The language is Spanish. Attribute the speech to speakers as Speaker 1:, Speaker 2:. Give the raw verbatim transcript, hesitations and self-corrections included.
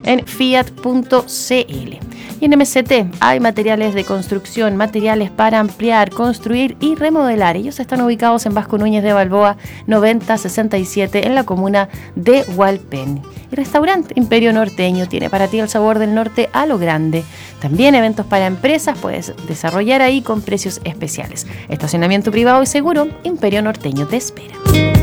Speaker 1: en fiat punto c l. Y en M C T hay materiales de construcción, materiales para ampliar, construir y remodelar. Ellos están ubicados en Vasco Núñez de Balboa noventa sesenta y siete en la comuna de Hualpén. Y Restaurante Imperio Norteño tiene para ti el sabor del norte a lo grande. También eventos para empresas puedes desarrollar ahí con precios especiales. Estacionamiento privado y seguro, Imperio Norteño te espera.